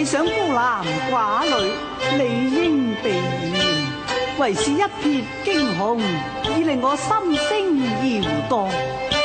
為想孤男寡女，理應避嫌，為是一瞥驚鴻，已令我心聲搖蕩。